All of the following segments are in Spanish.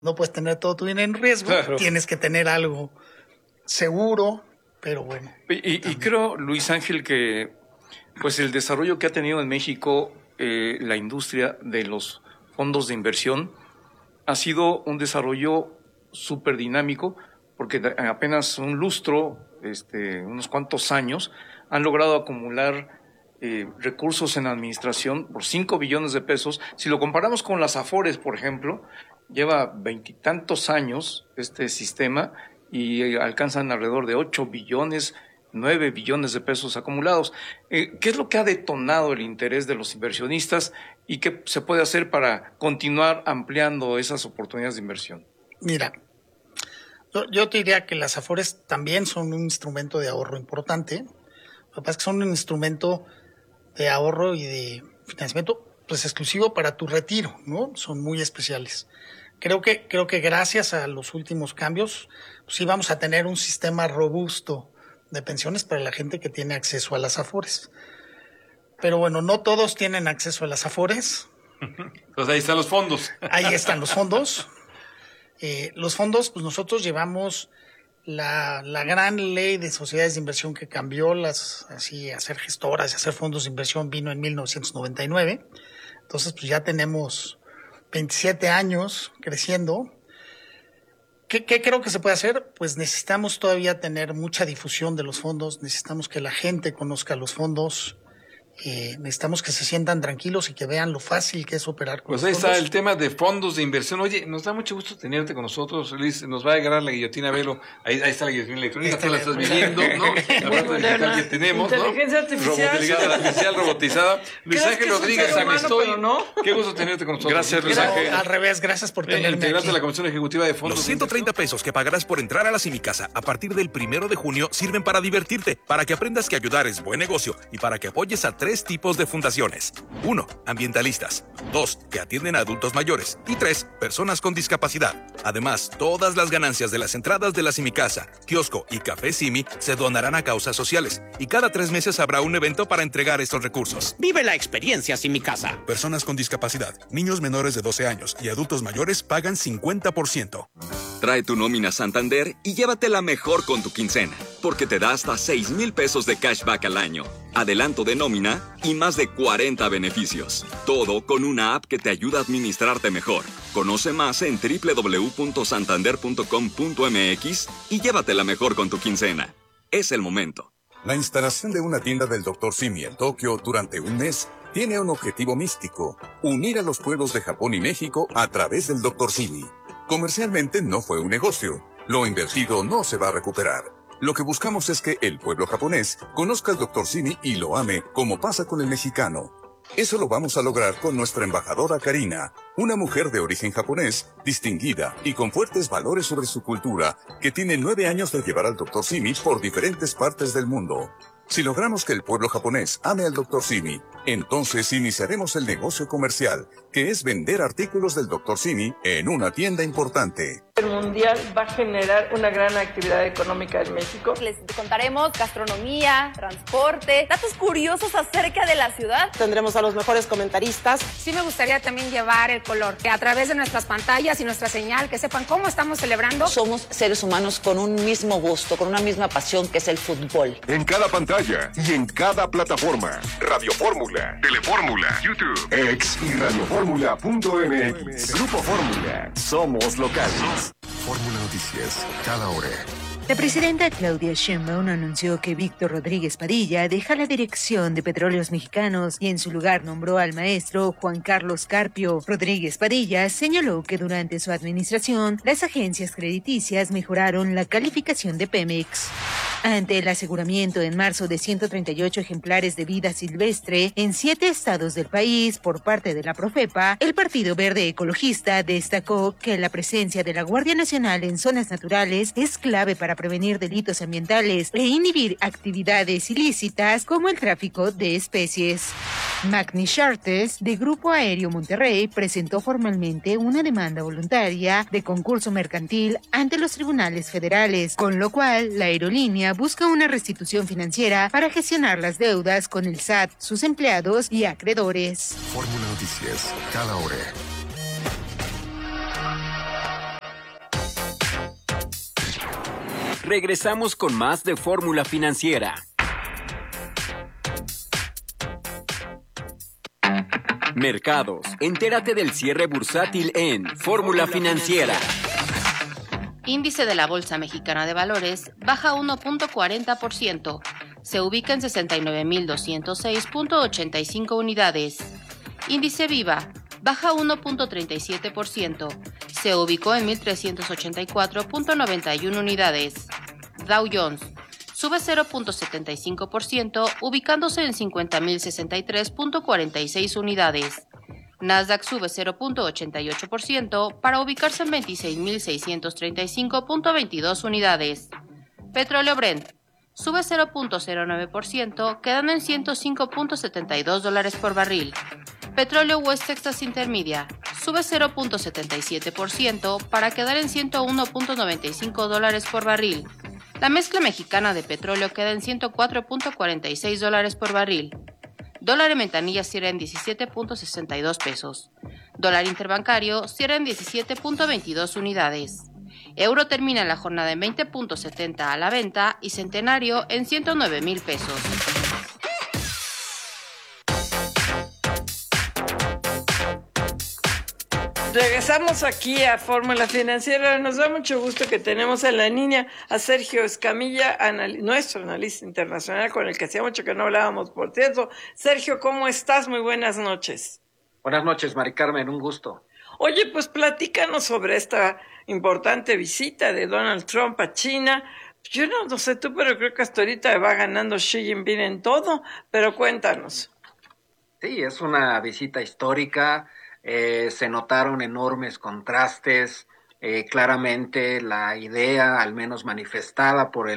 No puedes tener todo tu dinero en riesgo, claro. Tienes que tener algo seguro, pero bueno. Y creo, Luis Ángel, que pues el desarrollo que ha tenido en México la industria de los fondos de inversión ha sido un desarrollo súper dinámico, porque apenas un lustro, unos cuantos años, han logrado acumular recursos en administración por 5 billones de pesos. Si lo comparamos con las Afores, por ejemplo, lleva 20 y tantos años este sistema y alcanzan alrededor de 8 billones, 9 billones de pesos acumulados. ¿Qué es lo que ha detonado el interés de los inversionistas y qué se puede hacer para continuar ampliando esas oportunidades de inversión? Mira, yo te diría que las Afores también son un instrumento de ahorro importante. Lo que pasa es que son un instrumento de ahorro y de financiamiento pues exclusivo para tu retiro, ¿no? Son muy especiales. Creo que gracias a los últimos cambios, pues sí vamos a tener un sistema robusto de pensiones para la gente que tiene acceso a las Afores. Pero bueno, no todos tienen acceso a las Afores. Pues ahí están los fondos. Ahí están los fondos. Los fondos, pues nosotros llevamos la gran ley de sociedades de inversión que cambió hacer gestoras y hacer fondos de inversión vino en 1999. Entonces, pues ya tenemos 27 años creciendo. ¿Qué creo que se puede hacer? Pues necesitamos todavía tener mucha difusión de los fondos, necesitamos que la gente conozca los fondos, necesitamos que se sientan tranquilos y que vean lo fácil que es operar con Pues los ahí fondos. está el tema de fondos de inversión. Oye, nos da mucho gusto tenerte con nosotros, Luis. Nos va a llegar la guillotina Velo. Ahí está la guillotina electrónica, tú la estás viviendo, ¿no? La parte digital que tenemos, ¿no? Inteligencia artificial. Inteligencia artificial robotizada. Luis ¿Crees Ángel que es un Rodríguez, ser humano, Amestoy. pero no? Qué gusto tenerte con nosotros. Gracias, Luis Pero Ángel. al revés, gracias por tenerme integrante aquí. de la Comisión Ejecutiva de Fondos Los de 130 pesos que pagarás por entrar a la Simicasa a partir del 1 de junio sirven para divertirte, para que aprendas que ayudar es buen negocio y para que apoyes a 3 tipos de fundaciones. 1. Ambientalistas. 2. Que atienden a adultos mayores. Y 3. Personas con discapacidad. Además, todas las ganancias de las entradas de la Simicasa, kiosco y café Simi se donarán a causas sociales. Y cada 3 meses habrá un evento para entregar estos recursos. Vive la experiencia Simicasa. Personas con discapacidad, niños menores de 12 años y adultos mayores pagan 50%. Trae tu nómina Santander y llévatela mejor con tu quincena, porque te da hasta 6,000 pesos de cashback al año, adelanto de nómina y más de 40 beneficios. Todo con una app que te ayuda a administrarte mejor. Conoce más en www.santander.com.mx y llévatela mejor con tu quincena. Es el momento. La instalación de una tienda del Dr. Simi en Tokio durante un mes tiene un objetivo místico: unir a los pueblos de Japón y México a través del Dr. Simi. Comercialmente no fue un negocio. Lo invertido no se va a recuperar. Lo que buscamos es que el pueblo japonés conozca al Dr. Simi y lo ame, como pasa con el mexicano. Eso lo vamos a lograr con nuestra embajadora Karina, una mujer de origen japonés, distinguida y con fuertes valores sobre su cultura, que tiene 9 años de llevar al Dr. Simi por diferentes partes del mundo. Si logramos que el pueblo japonés ame al Dr. Simi, entonces iniciaremos el negocio comercial, que es vender artículos del Dr. Simi en una tienda importante. El mundial va a generar una gran actividad económica en México. Les contaremos gastronomía, transporte, datos curiosos acerca de la ciudad. Tendremos a los mejores comentaristas. Sí me gustaría también llevar el color, que a través de nuestras pantallas y nuestra señal, que sepan cómo estamos celebrando. Somos seres humanos con un mismo gusto, con una misma pasión, que es el fútbol. En cada pantalla y en cada plataforma. Radio Fórmula, Telefórmula, YouTube, X y radiofórmula.mx. Grupo Fórmula. Somos locales. Fórmula Noticias, cada hora. La presidenta Claudia Sheinbaum anunció que Víctor Rodríguez Padilla deja la dirección de Petróleos Mexicanos y en su lugar nombró al maestro Juan Carlos Carpio. Rodríguez Padilla señaló que durante su administración las agencias crediticias mejoraron la calificación de Pemex. Ante el aseguramiento en marzo de 138 ejemplares de vida silvestre en 7 estados del país por parte de la Profepa, el Partido Verde Ecologista destacó que la presencia de la Guardia Nacional en zonas naturales es clave para prevenir delitos ambientales e inhibir actividades ilícitas como el tráfico de especies. Magni Charters, de Grupo Aéreo Monterrey, presentó formalmente una demanda voluntaria de concurso mercantil ante los tribunales federales, con lo cual la aerolínea busca una restitución financiera para gestionar las deudas con el SAT, sus empleados y acreedores. Fórmula Noticias, cada hora. Regresamos con más de Fórmula Financiera. Mercados. Entérate del cierre bursátil en Fórmula Financiera. Índice de la Bolsa Mexicana de Valores baja 1.40%. Se ubica en 69.206.85 unidades. Índice Viva baja 1.37%. Se ubicó en 1.384.91 unidades. Dow Jones sube 0.75%, ubicándose en 50.063.46 unidades. Nasdaq sube 0.88% para ubicarse en 26.635.22 unidades. Petróleo Brent sube 0.09%, quedando en $105.72 por barril. Petróleo West Texas Intermedia sube 0.77% para quedar en $101.95 por barril. La mezcla mexicana de petróleo queda en $104.46 por barril. Dólar en ventanilla cierra en 17.62 pesos. Dólar interbancario cierra en 17.22 unidades. Euro termina la jornada en 20.70 a la venta y centenario en 109,000 pesos. Regresamos aquí a Fórmula Financiera. Nos da mucho gusto que tenemos en la línea a Sergio Escamilla, nuestro analista internacional, con el que hacía mucho que no hablábamos, por cierto. Sergio, ¿cómo estás? Muy buenas noches. Buenas noches, Mari Carmen, un gusto. Oye, pues platícanos sobre esta importante visita de Donald Trump a China. Yo no sé tú, pero creo que hasta ahorita va ganando Xi Jinping en todo, pero cuéntanos. Sí, es una visita histórica. Se notaron enormes contrastes, claramente la idea, al menos manifestada por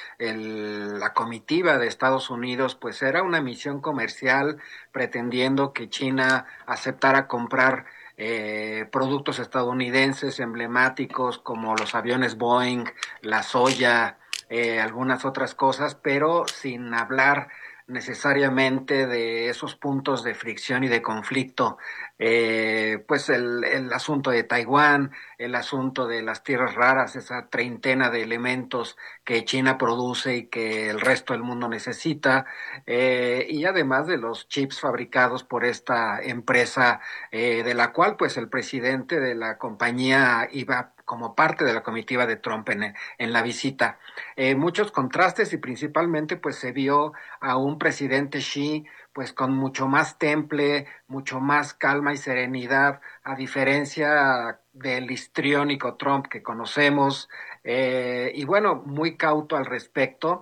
la comitiva de Estados Unidos, pues era una misión comercial pretendiendo que China aceptara comprar productos estadounidenses emblemáticos como los aviones Boeing, la soya, algunas otras cosas, pero sin hablar necesariamente de esos puntos de fricción y de conflicto, pues el asunto de Taiwán, el asunto de las tierras raras, esa treintena de elementos que China produce y que el resto del mundo necesita, y además de los chips fabricados por esta empresa, de la cual pues el presidente de la compañía iba como parte de la comitiva de Trump en la visita. Muchos contrastes y principalmente pues se vio a un presidente Xi pues con mucho más temple, mucho más calma y serenidad, a diferencia del histriónico Trump que conocemos, y bueno, muy cauto al respecto.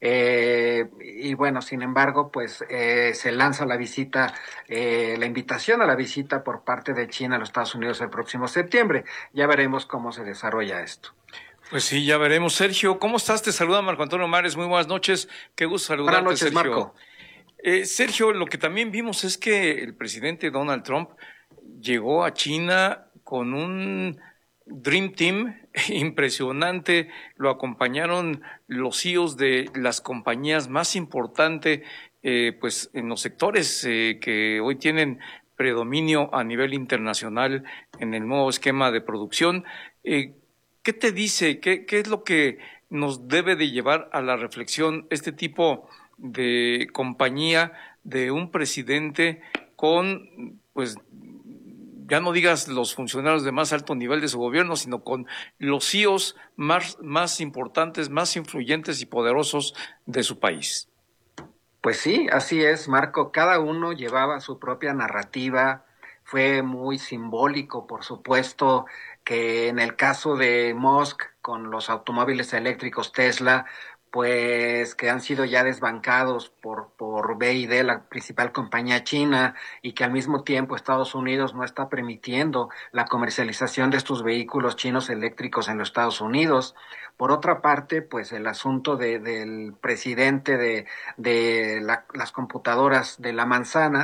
Y bueno, sin embargo, pues se lanza la visita, la invitación a la visita por parte de China a los Estados Unidos el próximo septiembre. Ya veremos cómo se desarrolla esto. Pues sí, ya veremos. Sergio, ¿cómo estás? Te saluda Marco Antonio Mares. Muy buenas noches. Qué gusto saludarte, buenas noches, Sergio. Marco. Sergio, lo que también vimos es que el presidente Donald Trump llegó a China con un Dream Team impresionante. Lo acompañaron los CEOs de las compañías más importantes pues en los sectores que hoy tienen predominio a nivel internacional en el nuevo esquema de producción. ¿Qué te dice? ¿Qué es lo que nos debe de llevar a la reflexión este tipo de compañía de un presidente con, pues, ya no digas los funcionarios de más alto nivel de su gobierno, sino con los CEOs más importantes, más influyentes y poderosos de su país? Pues sí, así es, Marco. Cada uno llevaba su propia narrativa. Fue muy simbólico, por supuesto, que en el caso de Musk, con los automóviles eléctricos Tesla, pues que han sido ya desbancados por BYD, la principal compañía china, y que al mismo tiempo Estados Unidos no está permitiendo la comercialización de estos vehículos chinos eléctricos en los Estados Unidos. Por otra parte, pues el asunto del presidente de las computadoras de la manzana,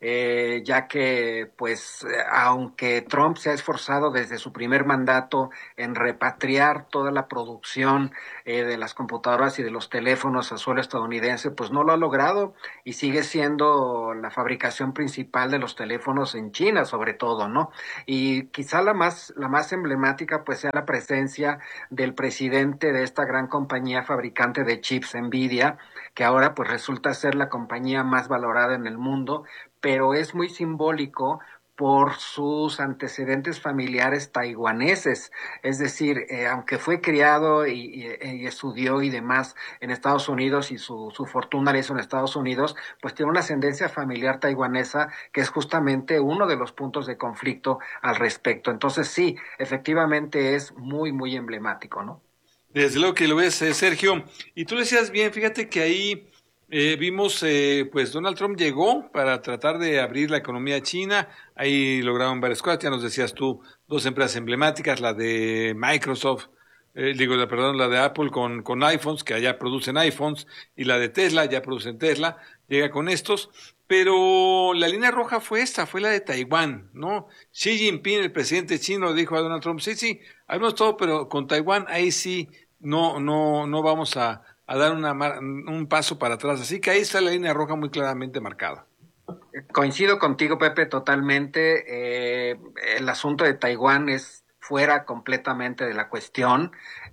ya que pues aunque Trump se ha esforzado desde su primer mandato en repatriar toda la producción de las computadoras y de los teléfonos a suelo estadounidense, pues no lo ha logrado y sigue siendo la fabricación principal de los teléfonos en China, sobre todo, ¿no? Y quizá la más emblemática pues sea la presencia del presidente de esta gran compañía fabricante de chips, Nvidia, que ahora pues resulta ser la compañía más valorada en el mundo, pero es muy simbólico por sus antecedentes familiares taiwaneses, es decir, aunque fue criado y estudió y demás en Estados Unidos y su fortuna la hizo en Estados Unidos, pues tiene una ascendencia familiar taiwanesa que es justamente uno de los puntos de conflicto al respecto. Entonces sí, efectivamente es muy, muy emblemático, ¿no? Desde luego que lo ves, Sergio. Y tú decías bien, fíjate que ahí vimos, pues Donald Trump llegó para tratar de abrir la economía china, ahí lograron varias cosas, ya nos decías tú, 2 empresas emblemáticas, la de Microsoft, la de Apple con iPhones, que allá producen iPhones, y la de Tesla, ya producen Tesla, llega con estos, pero la línea roja fue la de Taiwán, ¿no? Xi Jinping, el presidente chino, dijo a Donald Trump, sí, haremos todo, pero con Taiwán ahí sí no vamos a dar un paso para atrás. Así que ahí está la línea roja muy claramente marcada. Coincido contigo, Pepe, totalmente. El asunto de Taiwán es fuera completamente de la cuestión.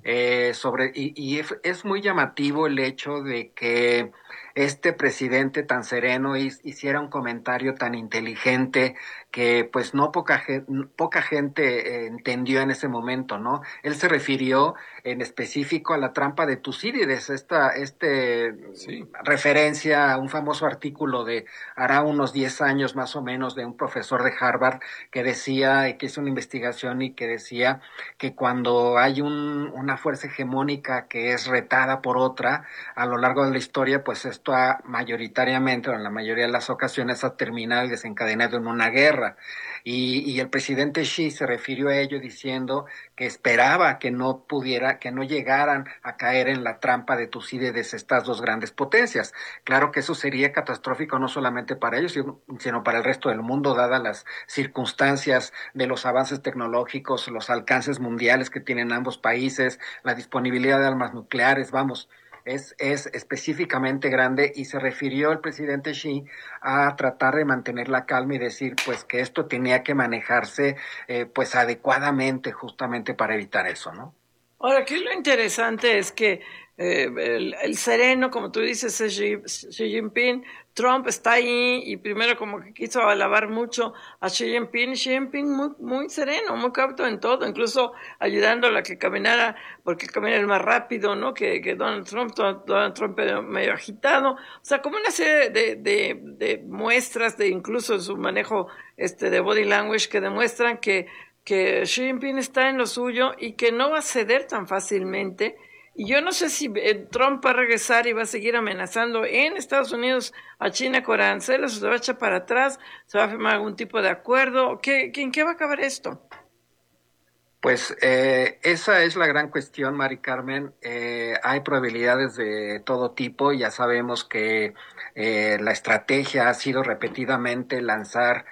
Y es muy llamativo el hecho de que este presidente tan sereno hiciera un comentario tan inteligente que pues no poca gente entendió en ese momento, ¿no? Él se refirió en específico a la trampa de Tucídides, referencia a un famoso artículo de hará unos 10 años más o menos de un profesor de Harvard que decía, que hizo una investigación y que decía que cuando hay una fuerza hegemónica que es retada por otra a lo largo de la historia, pues esto mayoritariamente o en la mayoría de las ocasiones ha terminado y desencadenado en una guerra. Y el presidente Xi se refirió a ello diciendo que esperaba que no llegaran a caer en la trampa de Tucídides estas 2 grandes potencias. Claro que eso sería catastrófico no solamente para ellos, sino para el resto del mundo, dadas las circunstancias de los avances tecnológicos, los alcances mundiales que tienen ambos países, la disponibilidad de armas nucleares, vamos. Es específicamente grande y se refirió el presidente Xi a tratar de mantener la calma y decir pues que esto tenía que manejarse pues adecuadamente justamente para evitar eso, ¿no? Ahora, aquí lo interesante es que el sereno, como tú dices, es Xi Jinping. Trump está ahí y primero como que quiso alabar mucho a Xi Jinping muy, muy sereno, muy cauto en todo, incluso ayudándola a que caminara, porque camina más rápido, ¿no? Que Donald Trump medio agitado. O sea, como una serie de muestras de incluso su manejo de body language que demuestran que Xi Jinping está en lo suyo y que no va a ceder tan fácilmente. Y yo no sé si Trump va a regresar y va a seguir amenazando en Estados Unidos a China con aranceles, o se va a echar para atrás, se va a firmar algún tipo de acuerdo. ¿En qué va a acabar esto? Pues esa es la gran cuestión, Mari Carmen. Hay probabilidades de todo tipo. Ya sabemos que la estrategia ha sido repetidamente lanzar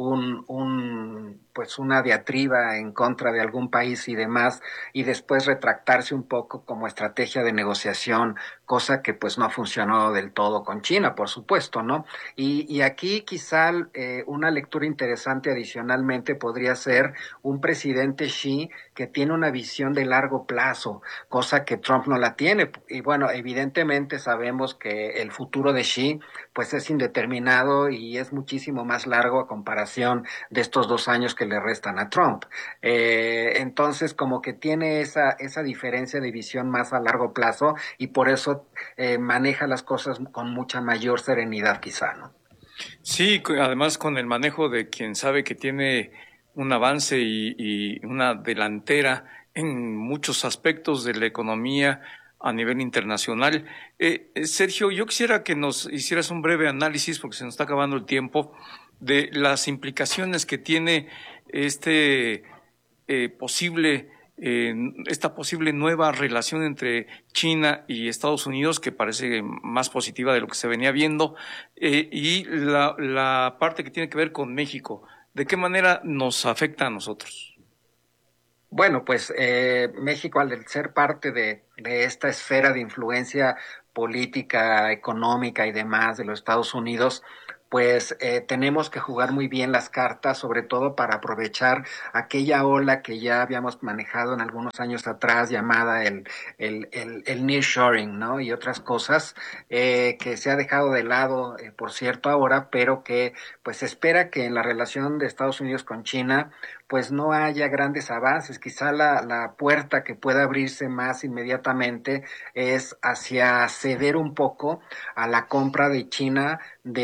pues una diatriba en contra de algún país y demás, y después retractarse un poco como estrategia de negociación, cosa que pues no funcionó del todo con China, por supuesto, ¿no? Y aquí quizá una lectura interesante adicionalmente podría ser un presidente Xi que tiene una visión de largo plazo, cosa que Trump no la tiene. Y bueno, evidentemente sabemos que el futuro de Xi pues es indeterminado y es muchísimo más largo a comparación de estos 2 años que le restan a Trump. Entonces como que tiene esa diferencia de visión más a largo plazo y por eso maneja las cosas con mucha mayor serenidad quizá, ¿no? Sí, además con el manejo de quien sabe que tiene un avance y una delantera en muchos aspectos de la economía a nivel internacional. Sergio, yo quisiera que nos hicieras un breve análisis, porque se nos está acabando el tiempo, de las implicaciones que tiene este posible esta posible nueva relación entre China y Estados Unidos, que parece más positiva de lo que se venía viendo, y la parte que tiene que ver con México. ¿De qué manera nos afecta a nosotros? Bueno, pues México, al ser parte de esta esfera de influencia política, económica y demás de los Estados Unidos, pues tenemos que jugar muy bien las cartas, sobre todo para aprovechar aquella ola que ya habíamos manejado en algunos años atrás, llamada el nearshoring, ¿no? Y otras cosas que se ha dejado de lado, por cierto, ahora, pero que pues se espera que en la relación de Estados Unidos con China pues no haya grandes avances. Quizá la puerta que pueda abrirse más inmediatamente es hacia ceder un poco a la compra de China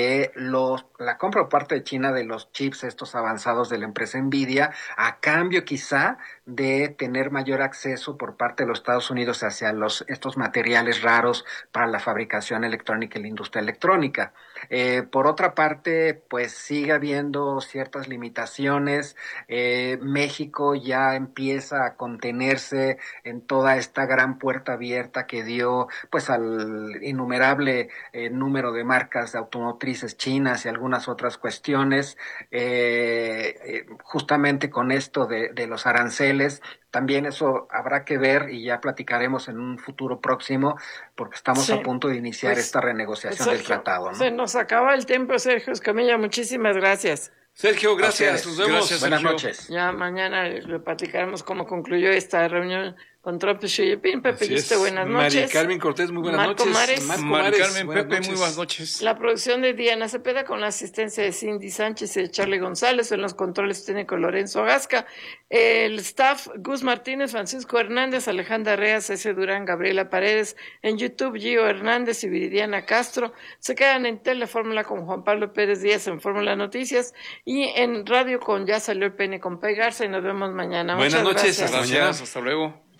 la compra por parte de China de los chips estos avanzados de la empresa Nvidia, a cambio quizá de tener mayor acceso por parte de los Estados Unidos hacia estos materiales raros para la fabricación electrónica y la industria electrónica. Por otra parte, pues sigue habiendo ciertas limitaciones. México ya empieza a contenerse en toda esta gran puerta abierta que dio pues al innumerable número de marcas automotrices chinas y algunas otras cuestiones, justamente con esto de los aranceles. También eso habrá que ver y ya platicaremos en un futuro próximo, porque estamos a punto de iniciar esta renegociación del tratado, ¿no? Se nos acaba el tiempo, Sergio Escamilla, muchísimas gracias. Sergio, gracias, nos vemos. Gracias, buenas Sergio. noches. Ya mañana le platicaremos cómo concluyó esta reunión con Trump y Xi Jinping. Pepe Liste, buenas noches. Mari Carmen Cortés, muy buenas Marco noches. Mares. Mari Carmen, Pepe, muy buenas noches. La producción de Diana Cepeda con la asistencia de Cindy Sánchez y de Charlie González. En los controles técnicos Lorenzo Gasca. El staff, Gus Martínez, Francisco Hernández, Alejandra Reas, S. Durán, Gabriela Paredes. En YouTube, Gio Hernández y Viridiana Castro. Se quedan en Telefórmula con Juan Pablo Pérez Díaz en Fórmula Noticias. Y en radio con Ya Salió el Pene con Pay Garza. Y nos vemos mañana. Buenas Muchas noches, gracias. Gracias, hasta luego.